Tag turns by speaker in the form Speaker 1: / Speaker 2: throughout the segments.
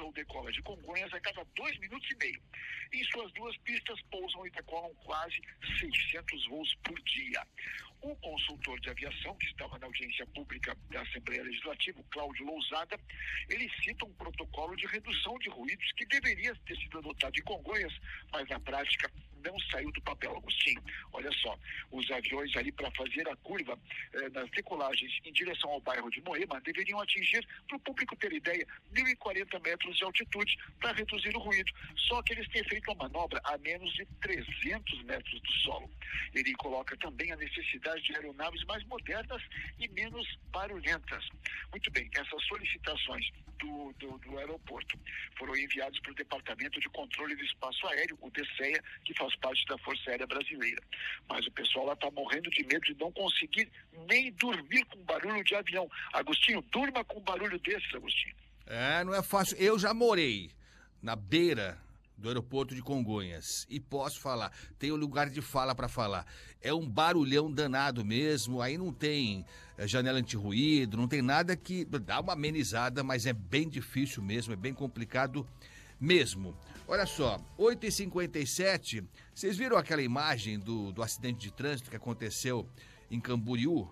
Speaker 1: ou decola de Congonhas a cada 2 minutos e meio. Em suas duas pistas, pousam e decolam quase 600 voos por dia. O consultor de aviação, que estava na audiência pública da Assembleia Legislativa, Cláudio Lousada, ele cita um protocolo de redução de ruídos que deveria ter sido adotado em Congonhas, mas na prática não saiu do papel, Agostinho. Olha só, os aviões ali para fazer a curva nas decolagens em direção ao bairro de Moema deveriam atingir, para o público ter ideia, 1.040 metros de altitude para reduzir o ruído. Só que eles têm feito uma manobra a menos de 300 metros do solo. Ele coloca também a necessidade de aeronaves mais modernas e menos barulhentas. Muito bem, essas solicitações do aeroporto foram enviadas para o Departamento de Controle do Espaço Aéreo, o DCEA, que faz parte da Força Aérea Brasileira. Mas o pessoal lá está morrendo de medo de não conseguir nem dormir com barulho de avião. Agostinho, durma com barulho desses, Agostinho.
Speaker 2: Não é fácil. Eu já morei na beira do aeroporto de Congonhas e posso falar, tenho lugar de fala para falar. É um barulhão danado mesmo, aí não tem janela anti-ruído, não tem nada que dá uma amenizada, mas é bem difícil mesmo, é bem complicado mesmo. Olha só, 8h57, vocês viram aquela imagem do acidente de trânsito que aconteceu em Camboriú?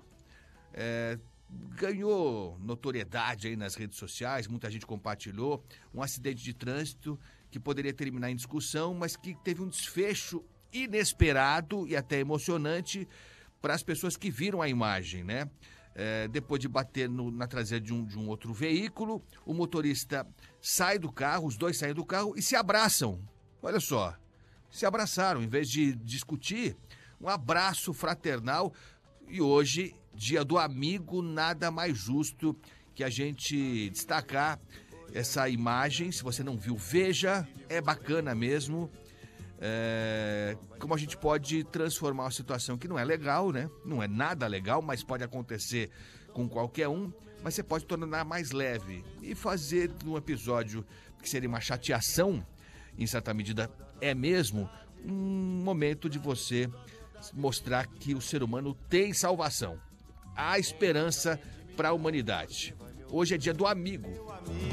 Speaker 2: Ganhou notoriedade aí nas redes sociais, muita gente compartilhou, um acidente de trânsito que poderia terminar em discussão, mas que teve um desfecho inesperado e até emocionante para as pessoas que viram a imagem, né? Depois de bater na traseira de um outro veículo, o motorista sai do carro, os dois saem do carro e se abraçam. Olha só, se abraçaram, em vez de discutir, um abraço fraternal. E hoje, dia do amigo, nada mais justo que a gente destacar essa imagem. Se você não viu, veja, é bacana mesmo. Como a gente pode transformar uma situação que não é legal, né? Não é nada legal, mas pode acontecer com qualquer um, mas você pode tornar mais leve e fazer de um episódio que seria uma chateação, em certa medida é mesmo, um momento de você mostrar que o ser humano tem salvação. Há esperança para a humanidade. Hoje é dia do amigo.